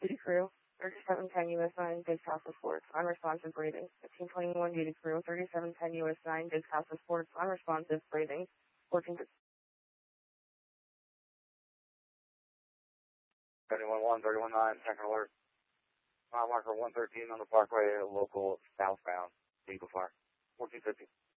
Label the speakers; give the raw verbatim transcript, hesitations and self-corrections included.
Speaker 1: Duty crew, thirty-seven ten U S nine, Big House Sports, unresponsive breathing. fifteen twenty-one duty crew, thirty-seven ten U S nine, Big House Sports, unresponsive breathing. fourteen
Speaker 2: thirty-one one, thirty-one nine, second alert. Mile marker one thirteen on the parkway, local southbound, Eagle Fire. fourteen fifty.